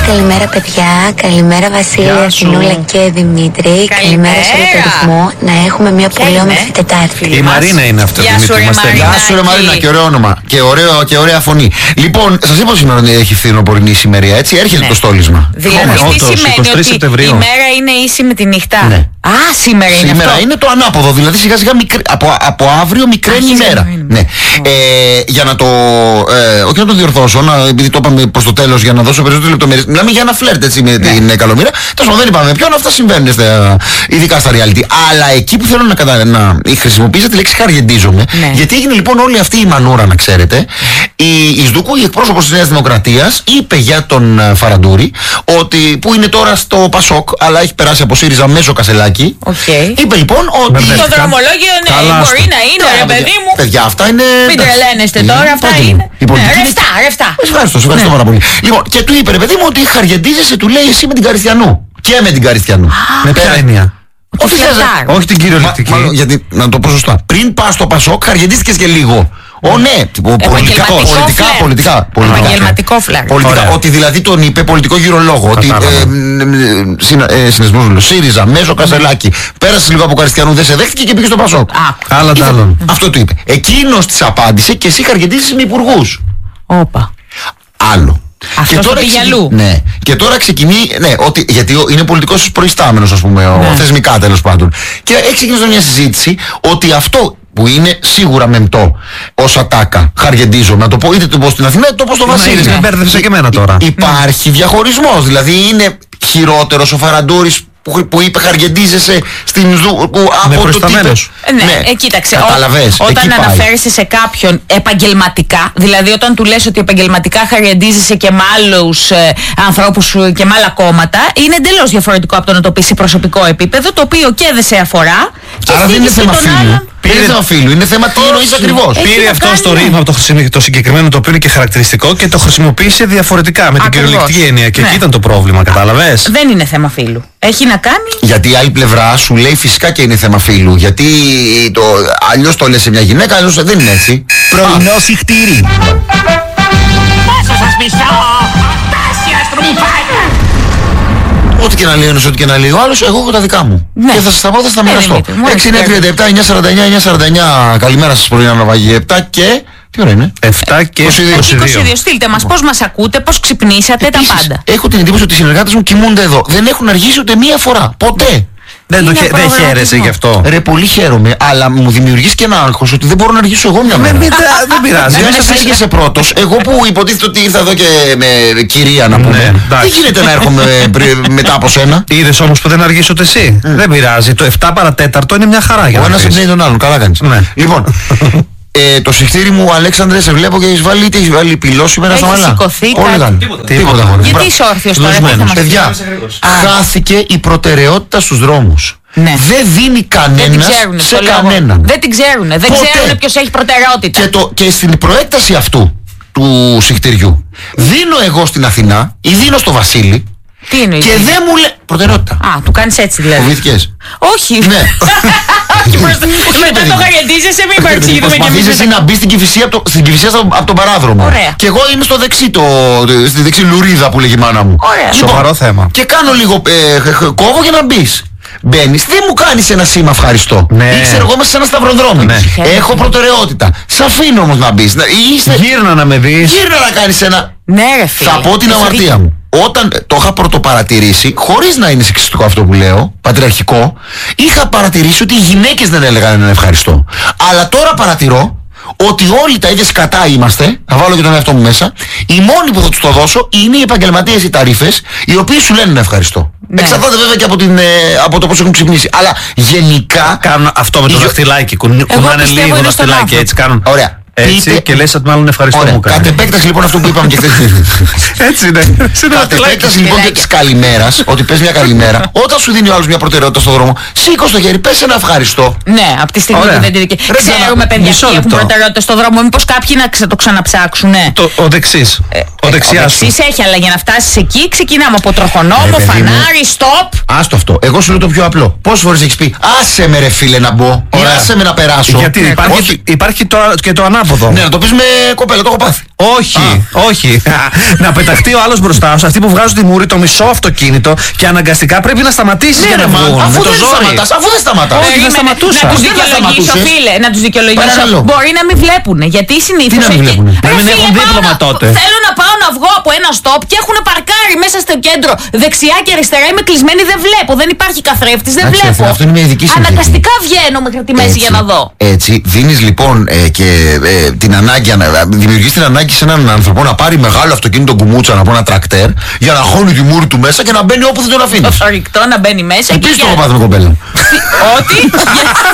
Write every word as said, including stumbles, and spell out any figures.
καλημέρα παιδιά. Καλημέρα Βασίλεια, Συνούλα και Δημήτρη. Καλημέρα σε όλο το ρυθμό. Να έχουμε μια πολύ όμορφη Τετάρτη. Η Μαρίνα είναι αυτή. Γεια σου, Γεια σου, ρε Μαρίνα, και ωραίο όνομα. Και, ωραίο, και ωραία φωνή. Λοιπόν, σας είπα σήμερα ότι έχει φθινοπορεινή ησημερία, έτσι. Έρχεται ναι. το στόλισμα. Δηλαδή, τι σημαίνει ότι η μέρα είναι ίση με τη νύχτα. Ναι. Α, σήμερα είναι Σήμερα αυτό. είναι το ανάποδο, δηλαδή σιγά σιγά μικρ... από, από αύριο μικραίνει η μέρα. Ναι. Oh. Ε, για να το, ε, όχι να το διορθώσω, να, επειδή το είπαμε προς το τέλος για να δώσω περισσότερες λεπτομέρειες. Μιλάμε για ένα φλερτ έτσι με ναι. την Καλομήρα. Τέλος πάντων δεν είπαμε ποιον, αυτά συμβαίνουν στα, ειδικά στα reality. Αλλά εκεί που θέλω να, κατα... να χρησιμοποιήσω τη λέξη χαργεντίζομαι. Ναι. Γιατί έγινε λοιπόν όλη αυτή η μανούρα, να ξέρετε. Η Ισδούκου, η εκπρόσωπος της Νέας Δημοκρατίας, είπε για τον Φαραντούρη, ότι, που είναι τώρα στο Πασόκ, αλλά έχει περάσει από ΣΥΡΙΖΑ μέσω Κασελάκη. Okay. Είπε λοιπόν ότι. Το δρομολόγιο ναι, μπορεί να είναι, ρε παιδί μου. Παιδιά, αυτά είναι. Μην τρελαίνεστε τώρα, αυτά είναι. Ρευστά, ρευστά. Ευχαριστώ, ευχαριστώ πάρα πολύ. Λοιπόν, και του είπε, ρε παιδί μου, ότι χαργεντίζεσαι, του λέει εσύ με την Καριστιανού. Και με την Καριστιανού. Με ποια έννοια? Όχι την κυριολεκτική. Γιατί, να το πω σωστά. Πριν πας στο Πασόκ, χαργεντίστηκες και λίγο. Ω ναι, πολιτικά, πολιτικά, πολιτικά, πολιτικά. Επαγγελματικό φλερ. Ότι δηλαδή τον είπε πολιτικό γυρολόγο. Ότι συνεσμούς ΣΥΡΙΖΑ, μέσω Κασελάκη. Πέρασε λίγο από Καριστιανού, δεν σε δέχτηκε και πήγε στο Πασόκ. Άλλα τα άλλα. Αυτό του είπε. Εκείνος της απάντησε και εσύ χαργεντίζεσαι με υπουργούς. Όπα. Άλλο. Αυτό το πήγε αλλού. Ναι. Και τώρα ξεκινεί, ναι, ότι, γιατί είναι πολιτικός προϊστάμενος, ας πούμε, ο, ναι. θεσμικά τέλος πάντων. Και έχει ξεκινήσει μια συζήτηση ότι αυτό που είναι σίγουρα μεμπτό ως ατάκα, χαργεντίζομαι, να το πω είτε το πω στην Αθήνα είτε το πω στο Βασίλη. Ναι, με μπέρδεψε και εμένα τώρα. Υπάρχει διαχωρισμός, δηλαδή είναι χειρότερος ο Φαραντούρης που, που είπε χαργεντίζεσαι στην Ισδούκου από το τύπο. Ναι, ναι. Ε, κοίταξε, Καταλαβες, όταν αναφέρεσαι σε κάποιον επαγγελματικά, δηλαδή όταν του λες ότι επαγγελματικά χαργεντίζεσαι και με άλλους ε, ανθρώπους και με άλλα κόμματα, είναι εντελώς διαφορετικό από το να το πεις σε προσωπικό επίπεδο, το οποίο και δεν σε αφορά. Και άρα δεν είναι θέμα φίλου. Πήρε θέμα φίλου, είναι θέμα τι εννοείς ακριβώς. Πήρε αυτό στο ρήμα από το, το συγκεκριμένο, το οποίο είναι και χαρακτηριστικό, και το χρησιμοποίησε διαφορετικά με την κυριολεκτική έννοια. Και ναι. εκεί ήταν το πρόβλημα, κατάλαβες. Δεν είναι θέμα φίλου. Έχει να κάνει. Γιατί η άλλη πλευρά σου λέει φυσικά και είναι θέμα φίλου. Γιατί το, αλλιώς το λες σε μια γυναίκα, αλλιώς δεν είναι έτσι. Πρωινό συχτήρι. Πόσο σας μισώ, ατάσια στρουμφάκια. Ό,τι και να λέει ένας, ό,τι και να λέει ο άλλος, εγώ έχω τα δικά μου. Ναι. Και θα σας τα πω, θα σας τα μοιραστώ. έξι εννιά τριάντα επτά εννιά σαράντα εννιά εννιά σαράντα εννιά. Καλημέρα σας πρωινά Ναυαγή. επτά και... Τι ώρα είναι? επτά και είκοσι δύο. είκοσι δύο. Στείλτε μας πώς μας ακούτε, πώς ξυπνήσατε, επίσης, τα πάντα. Έχω την εντύπωση ότι οι συνεργάτες μου κοιμούνται εδώ. Δεν έχουν αργήσει ούτε μία φορά. Ποτέ. Δεν, το χε, δεν χαίρεσαι γι' αυτό. Ρε, πολύ χαίρομαι, αλλά μου δημιουργείς και ένα άγχος ότι δεν μπορώ να αργήσω εγώ μια μέρα. Δεν πειράζει. Δεν σας έργεσαι πρώτος. Εγώ που υποτίθεται ότι ήρθα εδώ και με κυρία να πούμε. Δεν γίνεται να έρχομαι μετά από σένα. Είδες όμως που δεν αργήσω ούτε εσύ. Δεν πειράζει. Το επτά παρατέταρτο είναι μια χαρά για να. Ο ένας εμπνέει τον άλλον. Καλά κάνεις. Λοιπόν. Ε, το συχτήρι μου, Αλέξανδρε, σε βλέπω και έχεις βάλει, είτε έχεις βάλει πυλό σήμερα στα μαλλιά. Όλοι ήταν. Τίποτα. Γιατί είσαι όρθιος τώρα, δεν θα μας πεις. Παιδιά, χάθηκε η προτεραιότητα στους δρόμους. Ναι. Δεν δίνει κανένας σε κανέναν. Δεν την ξέρουν. Δεν ξέρουν ποιος έχει προτεραιότητα. Και, το, και στην προέκταση αυτού του συχτηριού δίνω εγώ στην Αθηνά ή δίνω στο Βασίλη. Τι είναι και δεν μου λέει. Προτεραιότητα. Α, του κάνεις έτσι δηλαδή. Φοβήθηκες? Όχι. Ναι. Μετά το χαργεντίζεσαι, μην παρεξηγούμε και εμείς. Προσπαθείς εσύ να μπεις στην Κηφισία από τον παράδρομο. Ωραία. Και εγώ είμαι στο δεξί, το, στη δεξί λουρίδα που λέγει η μάνα μου. Ωραία. Σοβαρό θέμα. Και κάνω λίγο ε, κόβω για να μπεις. Μπαίνεις, δεν μου κάνεις ένα σήμα ευχαριστώ. Ναι. Ή ξέρω εγώ μέσα σε ένα σταυροδρόμι. Ναι. Έχω προτεραιότητα. Σ' αφήνω όμως να μπεις. Είστε... Γύρνα να με δεις. Γύρνα να κάνεις ένα. Ναι, ρε φίλε. Θα πω την αμαρτία μου. Όταν το είχα πρωτοπαρατηρήσει, χωρίς να είναι σεξιστικό αυτό που λέω, πατριαρχικό, είχα παρατηρήσει ότι οι γυναίκες δεν έλεγαν ένα ευχαριστώ. Αλλά τώρα παρατηρώ ότι όλοι τα ίδια σκατά είμαστε, θα βάλω και τον εαυτό μου μέσα, οι μόνοι που θα τους το δώσω είναι οι επαγγελματίες, οι ταρίφες, οι οποίοι σου λένε ένα ευχαριστώ. Ναι. Εξαρτάται βέβαια και από, την, ε, από το πώς έχουν ξυπνήσει. Αλλά γενικά. Κάνουν αυτό με το δαχτυλάκι. Κουνάνε λίγο δαχτυλάκι, έτσι κάνουν. Ωραία. Έτσι πείτε... και λες ότι μάλλον ευχαριστώ. Ωραία. Μου κάνει. Κατ' επέκταση λοιπόν αυτό που είπαμε και χθες. Έτσι είναι. Κατ' επέκταση λοιπόν και της καλημέρας, ότι πες μια καλημέρα, όταν σου δίνει ο άλλος μια προτεραιότητα στον δρόμο, σήκω στο χέρι, πες ένα ευχαριστώ. Ναι, από τη στιγμή που δεν τη δική. Ξέρουμε παιδιά που έχουν προτεραιότητα στον δρόμο, μήπως κάποιοι να το ξαναψάξουν. Ο δεξής. Ο δεξιάς. Ο δεξής έχει, αλλά για να φτάσεις εκεί ξεκινάμε από τροχονόμο, φανάρι, stop. Άστο αυτό. Εγώ σου λέω το πιο απλό. Πόσες φορές έχεις πει άσε με ρε φίλε να μπω ή άσε με να περάσω. Γιατί υπάρχει και το ανάποδο. από εδώ. Ναι, να το πεις με κοπέλα, το έχω πάθει. Όχι, όχι. Να πεταχτεί ο άλλος μπροστά σου, αυτοί που βγάζουν τη μούρη, το μισό αυτοκίνητο και αναγκαστικά πρέπει να σταματήσει για να βγουν. Αφού Με το δεν ζόρι. σταματάς, αφού δεν σταματάς. Όχι, δεν σταματούσα. Να τους Δεν θα δικαιολογήσω, σταματούσες. φίλε, να τους δικαιολογήσω. Παρακαλώ. Μπορεί να μην βλέπουν. Γιατί συνήθως. Τι να μην εκεί- βλέπουνε? Ρε Να μην φίλε, έχουν πάω δίπλωμα να- τότε. Θέλω να πάω να βγω από ένα στόπ και έχουν παρκάρει μέσα στο κέντρο. Δεξιά και αριστερά είμαι κλεισμένη, δεν βλέπω. Δεν υπάρχει καθρέφτης, δεν Εντάξει, βλέπω. αυτό είναι μια ειδική συνθήκη. Αναγκαστικά βγαίνω μέχρι τη μέση για να δω. Έτσι, δίνεις λοιπόν ε, και ε, την ανάγκη, ανα- δημιουργείς την ανάγκη σε έναν άνθρωπο να πάρει μεγάλο αυτοκίνητο κουμούτσα, να πω ένα τρακτέρ, για να χώνει τη μούρη του μέσα και να μπαίνει όπου δεν τον αφήνεις. Το ρηκτό να μπαίνει μέσα. Επίσης και το έχω για- πάθει με κοπέλα. Ότι. για-